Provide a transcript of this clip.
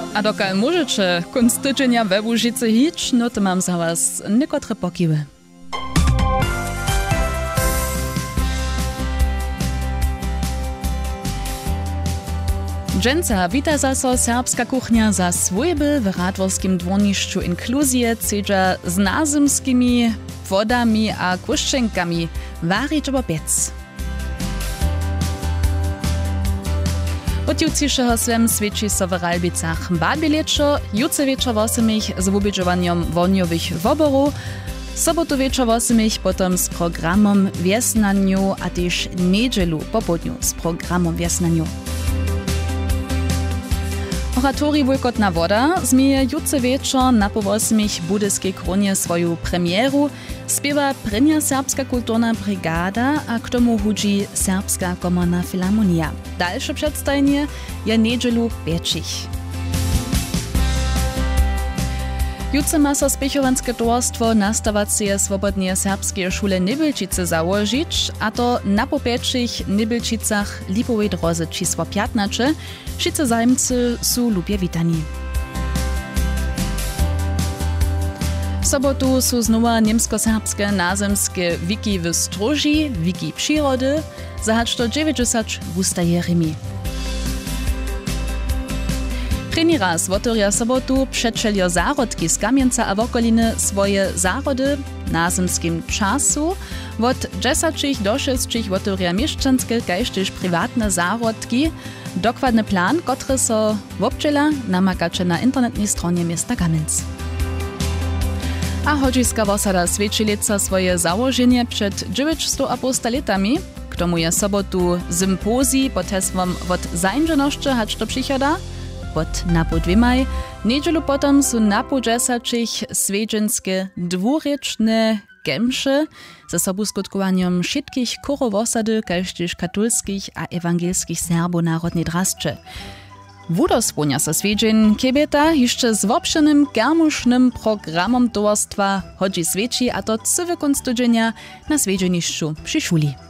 A dokaj możecie kunst tydzienia we Łużycy hić, no to mam za was niekotre pokiwy. Dżęca wita zaso serbska kuchnia za swojby w radworskim dworniszczu inkluzje cedza z nazymskimi wodami a kuszczenkami warić obopiec. Od jutrzejszego swem świeci so w Ralbicach badbieleczo, jutro wieczor 8 z wubidżowaniem woniowych woborów, sobotu wieczor 8 potem z programem Wiesnaniu, a też niedzielu po południu z programem Wiesnaniu. Oratorij Wulkotna woda zmieje jutro wieczor na po 8 budyskiej kronie swoją premieru, śpiewa prynja serbska kulturna brigada, a k tomu hudzi serbska komorna filharmonia. Dalsze przedstawienie je niedzielu wieczich. Jutro ma so spěchowanske towarstwo nastawacie swobodnie serbskie szule Nibylčice założyć, a to na popieczych Nibylčicach Lipowej drodze čísło 15. Wszyscy zajmcy są lubie witani. W sobotu są znowu niemsko-serbskie nazemskie wiki w Stróži, wiki przyrody, zahacz to 90 wustajerimi. První raz otvoria sobotu předčelio zárodki z Kamjenca a wokoliny swoje zárody na zemskim czasu. Od 10 do 6 otvoria mieszczanskie kaž tež prywatne zárodki. Dokładny plan, który so wobdźela, namakacze na internetnej stronie miasta Kamenc. A hodźiska wosada Svečilica swoje założenie przed 900 latami. K tomu je sobotu sympozji pod hesłom od zajmżeności hacz do przychoda. Pod napo 2, niedzielu potem są napo 10 swiedźenskie dwurečne gemsze ze sobą skutkowaniem wszystkich korowosady, kaž tež katolskich a ewangelskich Serbów narodnej drascze. Wudosłania se swiedźeń kiebeta jeszcze z wopszenym germusznym programom towarstwa chodzi swiedzi, a to cywy kunst tydzienia na swiedźeniszczu przy szuli.